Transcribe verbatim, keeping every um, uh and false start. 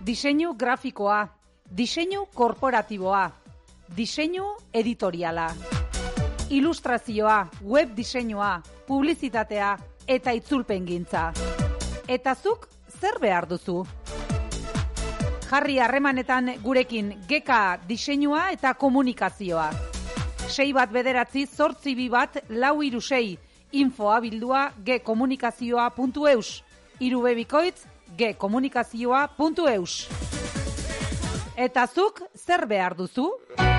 Diseinu grafikoa, diseinu korporatiboa, diseinu editoriala, ilustrazioa, web diseinua, publizitatea eta itzulpengintza. Eta zuk zer behar duzu? Jarri harremanetan gurekin Geka diseinua eta komunikazioa. sei bat bederatzi zortzi bi bat lau hiru sei infoa bildua gekomunikazioa puntu eus. Hiru bebikoitz gekomunikazioa puntu eus. Eta zuk zer behar duzu?